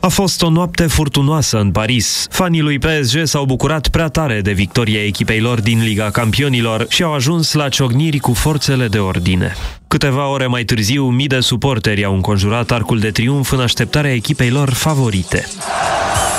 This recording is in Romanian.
A fost o noapte furtunoasă în Paris. Fanii lui PSG s-au bucurat prea tare de victoria echipei lor din Liga Campionilor și au ajuns la ciocniri cu forțele de ordine. Câteva ore mai târziu, mii de suporteri au înconjurat Arcul de Triunf în așteptarea echipei lor favorite.